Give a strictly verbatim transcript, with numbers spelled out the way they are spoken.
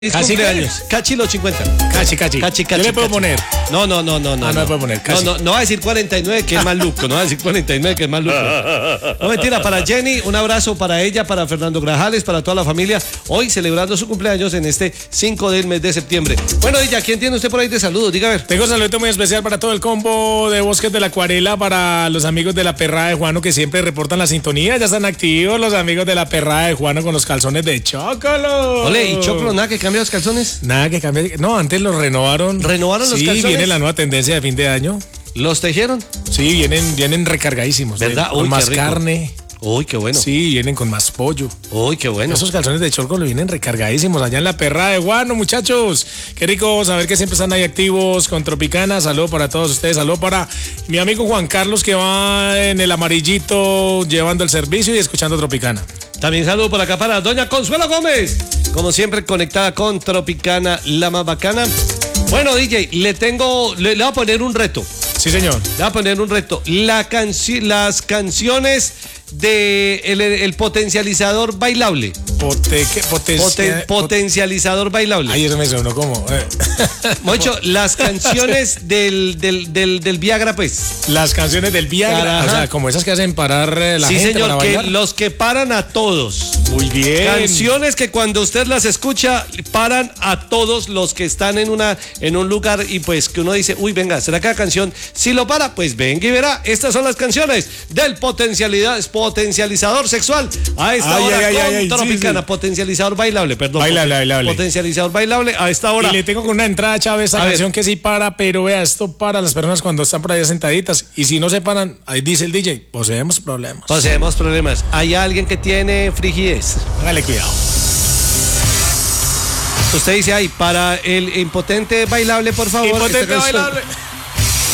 Casi cumpleaños. Cachi los cincuenta. Cachi, cachi. Cachi, cachi. ¿Qué le puedo cachi. poner? No, no, no, no, no. Ah, no le puedo poner, casi. No, no, no va a decir cuarenta y nueve que es más luco, no va a decir cuarenta y nueve que es más luco. No, mentira, para Jenny, un abrazo para ella, para Fernando Grajales, para toda la familia, hoy celebrando su cumpleaños en este cinco del mes de septiembre. Bueno, ella, ¿quién tiene usted por ahí de saludos? Diga a ver. Tengo un saludito muy especial para todo el combo de Bosques de la Acuarela, para los amigos de la Perrada de Juano que siempre reportan la sintonía, ya están activos los amigos de la Perrada de Juano con los calzones de Chocolo. Ole, ¿y Chocolo nada que cambia los calzones? Nada que cambie. No, antes los renovaron. ¿Renovaron los sí, calzones? Sí, viene la nueva tendencia de fin de año. ¿Los tejieron? Sí, vienen, vienen recargadísimos. ¿Verdad? Con Uy, más qué rico. carne. Uy, qué bueno. Sí, vienen con más pollo. Uy, qué bueno. Esos calzones de Chocolo vienen recargadísimos allá en la Perrada de Guano, muchachos. Qué rico saber que siempre están ahí activos con Tropicana. Saludo para todos ustedes. Saludo para mi amigo Juan Carlos que va en el amarillito llevando el servicio y escuchando Tropicana. También saludo por acá para doña Consuelo Gómez, como siempre conectada con Tropicana, la más bacana. Bueno, D J, le tengo, le, le voy a poner un reto. Sí, señor. Le voy a poner un reto. La canci las canciones de el, el potencializador bailable. Pote, ¿qué? Potencia, Poten, potencializador bailable. Ay, eso me sonó como. Eh. Mocho, las canciones del, del, del, del Viagra, pues. Las canciones del Viagra. Caraja. O sea, como esas que hacen parar eh, la sí, gente señor, para que bailar. los que paran a todos. Muy bien. Canciones que cuando usted las escucha paran a todos los que están en una en un lugar y pues que uno dice, uy, venga, ¿será que la canción si lo para? Pues venga y verá. Estas son las canciones del potencialidad, potencializador sexual. A esta Ay, hora ay, con ay, ay, Tropicana, sí, sí. potencializador bailable, perdón. Bailable, bailable. Potencializador bailable a esta hora. Y le tengo con una entrada, Chávez, esta A canción ver. que sí para, pero vea, esto para las personas cuando están por allá sentaditas. Y si no se paran, ahí dice el D J, poseemos problemas. Poseemos problemas. ¿Hay alguien que tiene frigidez? Hágale cuidado. Usted dice ahí, para el impotente bailable, por favor. Impotente esta canción- bailable.